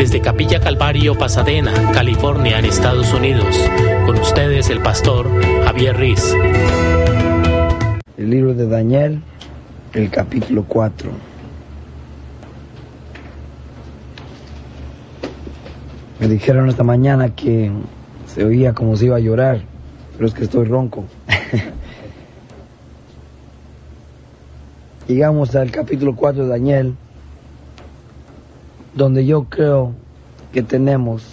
desde Capilla Calvario, Pasadena, California, en Estados Unidos. Con ustedes el pastor Javier Riz. El libro de Daniel, el capítulo 4. Me dijeron esta mañana que se oía como si iba a llorar, pero es que estoy ronco. Llegamos al capítulo 4 de Daniel, donde yo creo que tenemos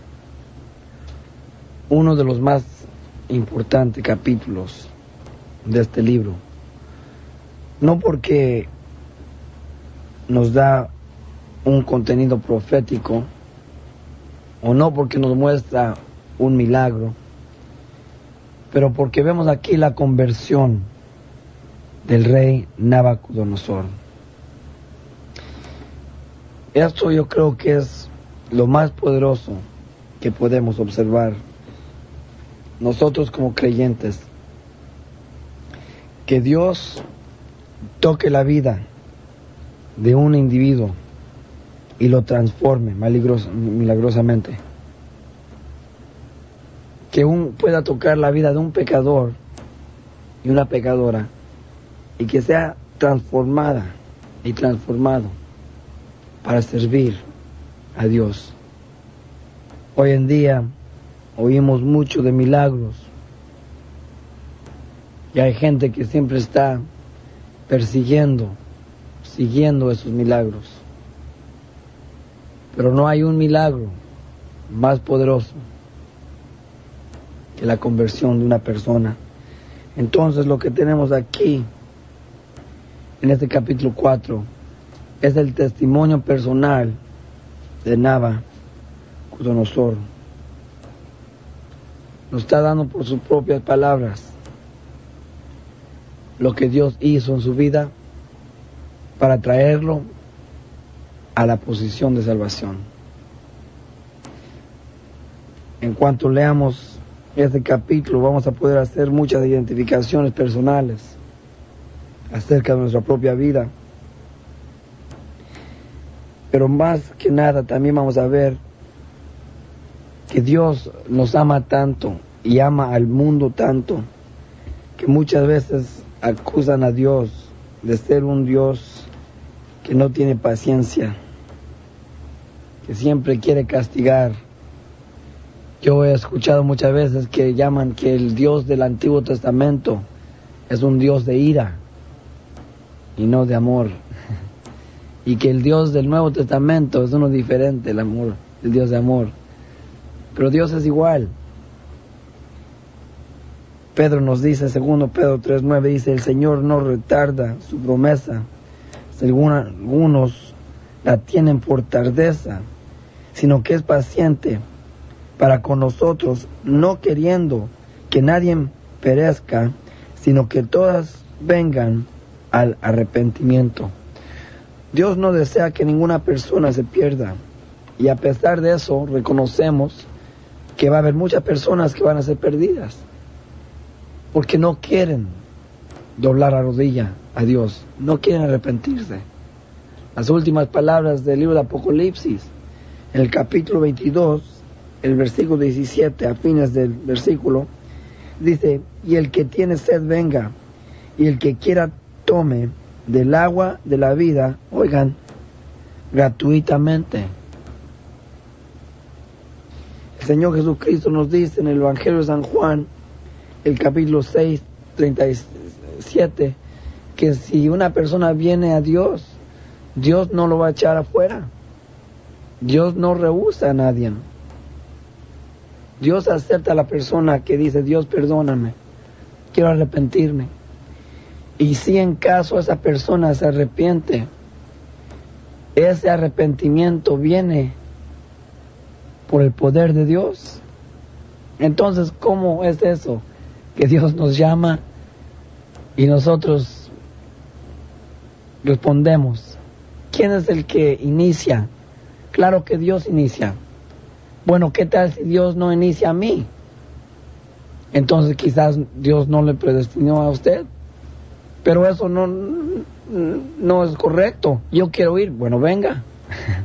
uno de los más importantes capítulos de este libro. No porque nos da un contenido profético, o no porque nos muestra un milagro, pero porque vemos aquí la conversión del rey Nabucodonosor. Esto yo creo que es lo más poderoso que podemos observar nosotros como creyentes, que Dios toque la vida de un individuo y lo transforme milagrosamente, que pueda tocar la vida de un pecador y una pecadora y que sea transformada y transformado para servir a Dios. Hoy en día oímos mucho de milagros y hay gente que siempre está siguiendo esos milagros, pero no hay un milagro más poderoso que la conversión de una persona. Entonces lo que tenemos aquí en este capítulo 4 es el testimonio personal de Nabucodonosor. Nos está dando por sus propias palabras lo que Dios hizo en su vida para traerlo a la posición de salvación. En cuanto leamos este capítulo, vamos a poder hacer muchas identificaciones personales acerca de nuestra propia vida. Pero más que nada también vamos a ver que Dios nos ama tanto y ama al mundo tanto, que muchas veces acusan a Dios de ser un Dios que no tiene paciencia, que siempre quiere castigar. Yo he escuchado muchas veces que llaman que el Dios del Antiguo Testamento es un Dios de ira y no de amor, y que el Dios del Nuevo Testamento es uno diferente, el Dios de amor. Pero Dios es igual. Pedro nos dice, 2 Pedro 3:9, dice: el Señor no retarda su promesa, según algunos la tienen por tardeza, sino que es paciente para con nosotros, no queriendo que nadie perezca, sino que todas vengan al arrepentimiento. Dios no desea que ninguna persona se pierda, y a pesar de eso reconocemos que va a haber muchas personas que van a ser perdidas, porque no quieren doblar la rodilla a Dios, no quieren arrepentirse. Las últimas palabras del libro de Apocalipsis, en el capítulo 22, el versículo 17, a fines del versículo, dice: y el que tiene sed venga, y el que quiera tome del agua de la vida, oigan, gratuitamente. El Señor Jesucristo nos dice en el Evangelio de San Juan, el capítulo 6, 37, que si una persona viene a Dios, Dios no lo va a echar afuera. Dios no rehúsa a nadie. Dios acepta a la persona que dice: Dios, perdóname, quiero arrepentirme. Y si en caso esa persona se arrepiente, ese arrepentimiento viene por el poder de Dios. Entonces, ¿cómo es eso? Que Dios nos llama y nosotros respondemos. ¿Quién es el que inicia? Claro que Dios inicia. Bueno, ¿qué tal si Dios no inicia a mí? Entonces quizás Dios no le predestinó a usted. Pero eso no es correcto. Yo quiero ir. Bueno, venga.